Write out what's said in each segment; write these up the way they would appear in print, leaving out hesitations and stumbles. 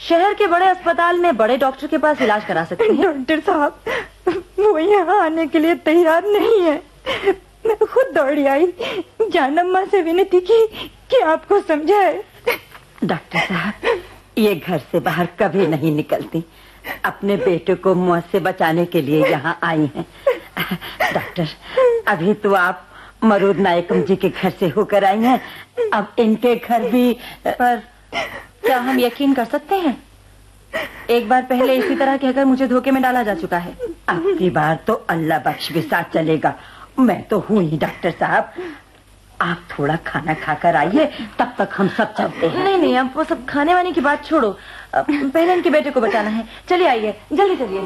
शहर के बड़े अस्पताल में बड़े डॉक्टर के पास इलाज करा सकते हैं। डॉक्टर साहब, वो यहाँ आने के लिए तैयार नहीं है। मैं खुद दौड़ी आई, जानम्मा से विनती की कि आपको समझाए। डॉक्टर साहब, ये घर से बाहर कभी नहीं निकलती, अपने बेटे को मौत से बचाने के लिए यहाँ आई हैं। डॉक्टर, अभी तो आप मरूद नायकम जी के घर से होकर आई हैं, अब इनके घर भी। पर क्या हम यकीन कर सकते हैं? एक बार पहले इसी तरह कहकर मुझे धोखे में डाला जा चुका है। अब की बार तो अल्लाह बख्श भी साथ चलेगा। मैं तो हूँ ही डॉक्टर साहब, आप थोड़ा खाना खाकर आइए, तब तक हम सब चलते हैं। नहीं नहीं, अब वो सब खाने वाने की बात छोड़ो, पहले इनके बेटे को बचाना है। चलिए आइए, जल्दी चलिए।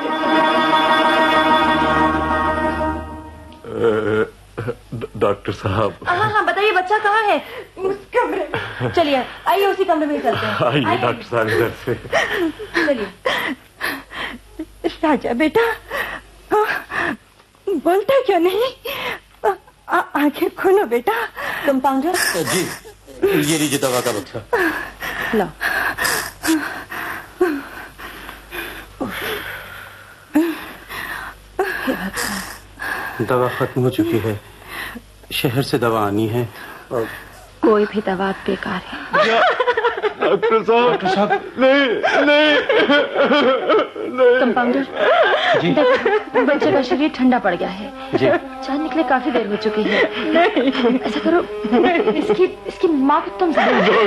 डॉक्टर साहब। हाँ, बताइए बच्चा कहाँ है? उस कमरे में। चलिए आइए, उसी कमरे में चलते हैं। आइए डॉक्टर साहब, इधर से चलिए। राजा बेटा, बोलता क्यों नहीं? आंखें खोलो बेटा। कंपाउंडर जी, ये लीजिए दवा का बक्सा। लो। दवा खत्म हो चुकी है, शहर से दवा आनी है। और कोई भी दवा बेकार है। डॉक्टर साहब, नहीं। कंपाउंडर जी, बच्चे का शरीर ठंडा पड़ गया है जी। जान निकले काफी देर हो चुकी है। ऐसा करो, इसकी माँ को तुम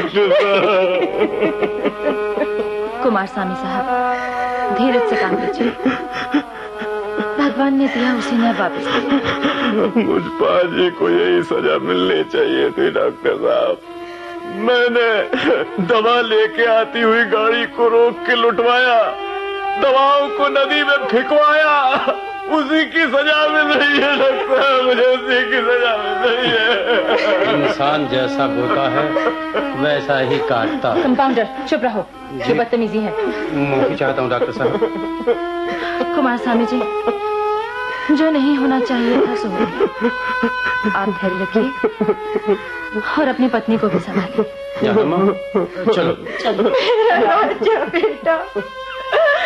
कुमार स्वामी साहब, धीरज से काम लीजिए। भगवान ने दिया, उसी ने वापस दिया। मुझ पाजी को यही सजा मिलनी चाहिए थी डॉक्टर साहब। मैंने दवा लेके आती हुई गाड़ी को रोक के लुटवाया, दवाओं को नदी में फेंकवाया, उसी की सजा मिल रही है डॉक्टर साहब, मुझे उसी की सजा मिल रही है। इंसान जैसा बोता है वैसा ही काटता। कंपाउंडर चुप रहो, ये बदतमीजी है। माफी चाहता हूँ डॉक्टर साहब। कुमार स्वामी जी, जो नहीं होना चाहिए था सो हो गया। आप धैर्य रखिए और अपनी पत्नी को भी संभालिए। चलो मेरा राजा बेटा।